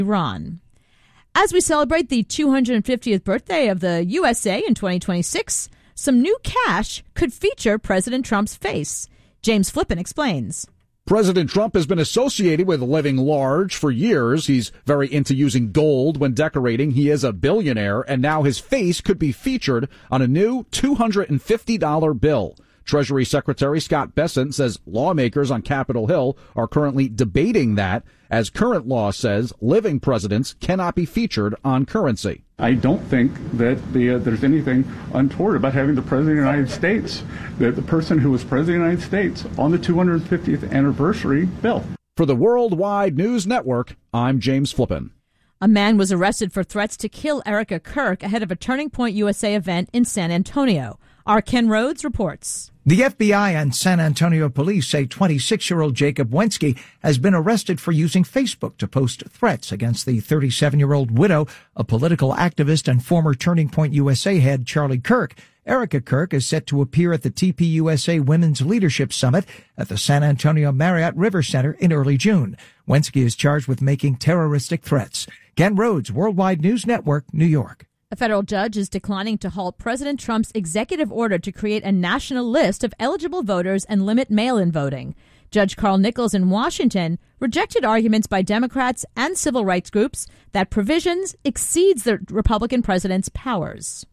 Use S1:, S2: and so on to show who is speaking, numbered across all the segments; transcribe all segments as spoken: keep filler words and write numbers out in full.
S1: Iran. As we celebrate the two hundred fiftieth birthday of the U S A in twenty twenty-six, some new cash could feature President Trump's face. James Flippin explains.
S2: President Trump has been associated with living large for years. He's very into using gold when decorating. He is a billionaire, and now his face could be featured on a new two hundred fifty dollar bill. Treasury Secretary Scott Bessent says lawmakers on Capitol Hill are currently debating that, as current law says living presidents cannot be featured on currency.
S3: I don't think that the, uh, there's anything untoward about having the President of the United States, the, the person who was President of the United States, on the two hundred fiftieth anniversary bill.
S2: For the Worldwide News Network, I'm James Flippin.
S1: A man was arrested for threats to kill Erica Kirk ahead of a Turning Point U S A event in San Antonio. Our Ken Rhodes reports.
S4: The F B I and San Antonio police say twenty-six-year-old Jacob Wensky has been arrested for using Facebook to post threats against the thirty-seven-year-old widow of political activist and former Turning Point U S A head Charlie Kirk. Erica Kirk is set to appear at the T P U S A Women's Leadership Summit at the San Antonio Marriott River Center in early June. Wensky is charged with making terroristic threats. Ken Rhodes, Worldwide News Network, New York.
S1: A federal judge is declining to halt President Trump's executive order to create a national list of eligible voters and limit mail-in voting. Judge Carl Nichols in Washington rejected arguments by Democrats and civil rights groups that provisions exceeds the Republican president's powers.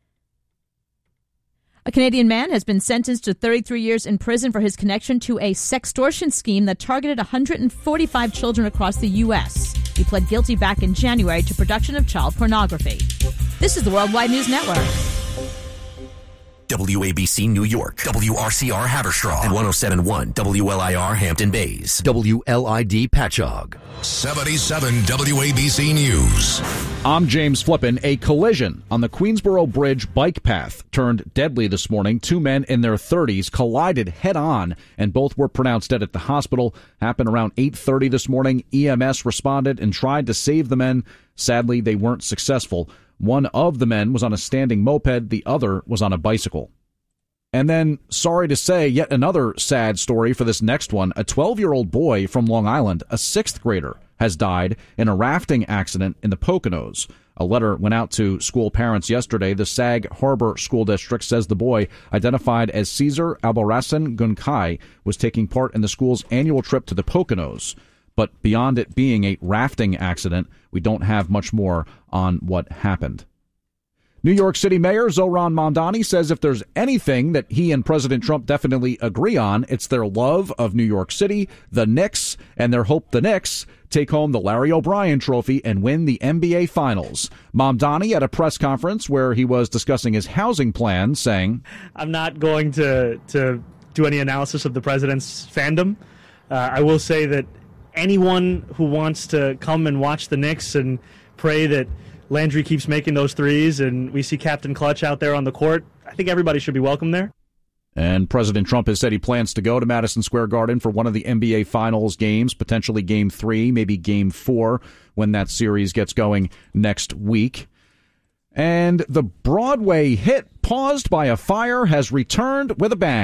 S1: A Canadian man has been sentenced to thirty-three years in prison for his connection to a sextortion scheme that targeted one hundred forty-five children across the U S. He pled guilty back in January to production of child pornography. This is the Worldwide News Network.
S5: W A B C New York, W R C R Haverstraw, and one oh seven point one W L I R Hampton Bays, W L I D Patchogue.
S6: seventy-seven W A B C News.
S2: I'm James Flippin. A collision on the Queensboro Bridge bike path turned deadly this morning. Two men in their thirties collided head-on, and both were pronounced dead at the hospital. Happened around eight thirty this morning. E M S responded and tried to save the men. Sadly, they weren't successful. One of the men was on a standing moped. The other was on a bicycle. And then, sorry to say, yet another sad story for this next one. A twelve-year-old boy from Long Island, a sixth grader, has died in a rafting accident in the Poconos. A letter went out to school parents yesterday. The Sag Harbor School District says the boy, identified as Cesar Albarracin Guncay, was taking part in the school's annual trip to the Poconos. But beyond it being a rafting accident, we don't have much more on what happened. New York City Mayor Zohran Mamdani says if there's anything that he and President Trump definitely agree on, it's their love of New York City, the Knicks, and their hope the Knicks take home the Larry O'Brien Trophy and win the N B A Finals. Mamdani at a press conference where he was discussing his housing plan saying,
S7: I'm not going to, to do any analysis of the president's fandom. Uh, I will say that anyone who wants to come and watch the Knicks and pray that Landry keeps making those threes and we see Captain Clutch out there on the court, I think everybody should be welcome there.
S2: And President Trump has said he plans to go to Madison Square Garden for one of the N B A Finals games, potentially game three, maybe game four, when that series gets going next week. And the Broadway hit, paused by a fire, has returned with a bang.